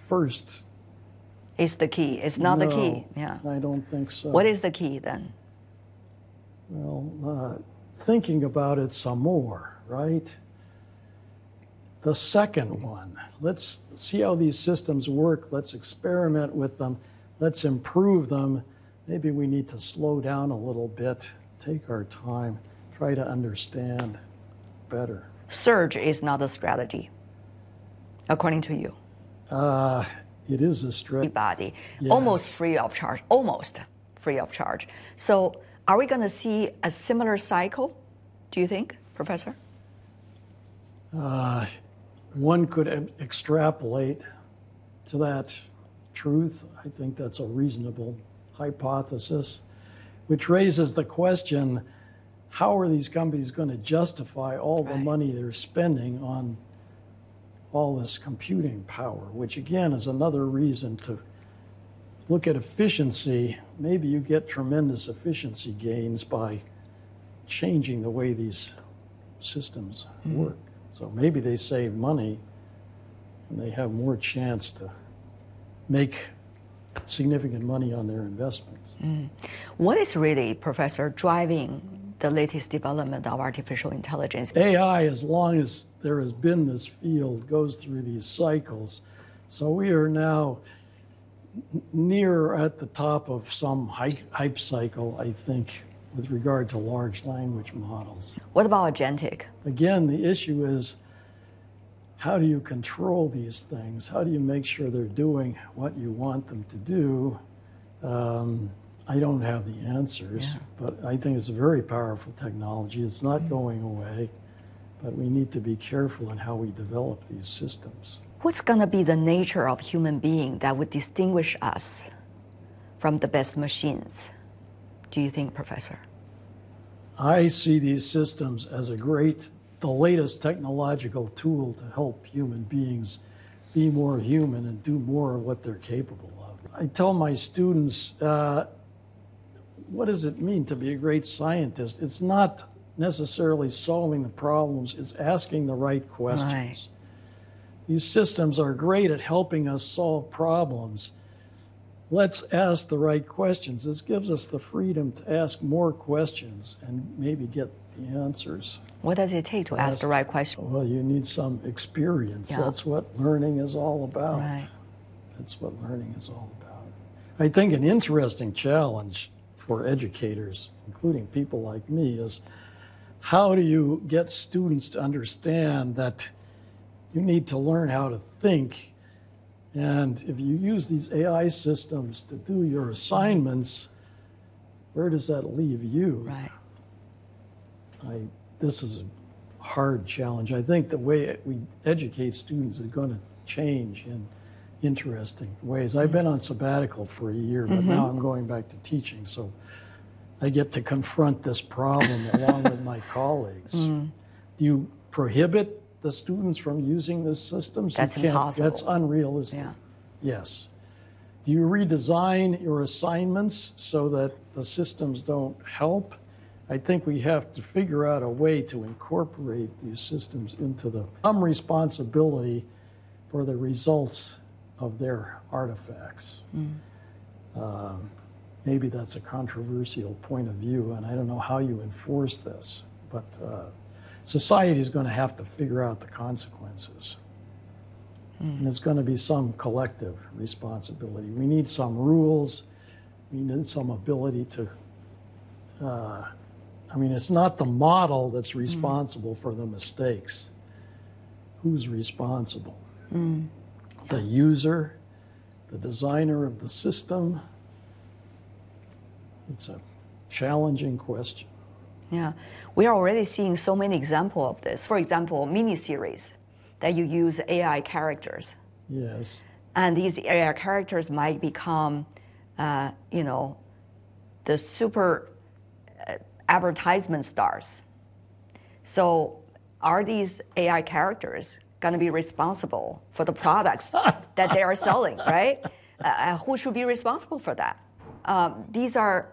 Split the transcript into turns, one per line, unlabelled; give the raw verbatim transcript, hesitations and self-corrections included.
first.
Is the key. It's not
no,
the key. Yeah.
I don't think so.
What is the key then?
Well, uh, thinking about it some more, right? The second one, let's see how these systems work. Let's experiment with them. Let's improve them. Maybe we need to slow down a little bit, take our time, try to understand better.
Surge is not a strategy, according to you.
Uh, it is a strategy.
Body, yes. Almost free of charge, almost free of charge. So are we going to see a similar cycle, do you think, Professor?
Uh, one could extrapolate to that truth. I think that's a reasonable hypothesis, which raises the question, how are these companies going to justify all the
right.
money they're spending on all this computing power, which again is another reason to look at efficiency. Maybe you get tremendous efficiency gains by changing the way these systems mm-hmm. work. So maybe they save money and they have more chance to make significant money on their investments.
Mm. What is really, Professor, driving the latest development of artificial intelligence?
A I, as long as there has been this field, goes through these cycles. So we are now near at the top of some hype, hype cycle, I think, with regard to large language models.
What about agentic?
Again, the issue is, how do you control these things? How do you make sure they're doing what you want them to do? Um, I don't have the answers,
yeah.
but I think it's a very powerful technology. It's not mm. going away, but we need to be careful in how we develop these systems.
What's going to be the nature of human being that would distinguish us from the best machines, do you think, Professor?
I see these systems as a great, the latest technological tool to help human beings be more human and do more of what they're capable of. I tell my students, uh, what does it mean to be a great scientist? It's not necessarily solving the problems, it's asking the right questions.
Right.
These systems are great at helping us solve problems. Let's ask the right questions. This gives us the freedom to ask more questions and maybe get the answers.
What does it take to ask, ask the right question?
Well, you need some experience.
Yeah.
That's what learning is all about.
Right.
That's what learning is all about. I think an interesting challenge for educators, including people like me, is how do you get students to understand that you need to learn how to think, and if you use these A I systems to do your assignments, where does that leave you?
Right.
I, this is a hard challenge. I think the way we educate students is going to change in interesting ways. I've been on sabbatical for a year, but mm-hmm. now I'm going back to teaching, so I get to confront this problem along with my colleagues. Mm. Do you prohibit the students from using these systems?
That's
you can't,
impossible.
That's unrealistic.
Yeah.
Yes. Do you redesign your assignments so that the systems don't help? I think we have to figure out a way to incorporate these systems into the some responsibility for the results of their artifacts. Mm. Um, maybe that's a controversial point of view, and I don't know how you enforce this, but uh, society is going to have to figure out the consequences. Mm. And it's going to be some collective responsibility. We need some rules. We need some ability to, uh, I mean, it's not the model that's responsible mm. for the mistakes. Who's responsible? Mm. The user, the designer of the system. It's a challenging question.
Yeah, we are already seeing so many examples of this. For example, miniseries that you use A I characters.
Yes.
And these A I characters might become, uh, you know, the super uh, advertisement stars. So are these A I characters going to be responsible for the products that they are selling, right? Uh, who should be responsible for that? Um, these are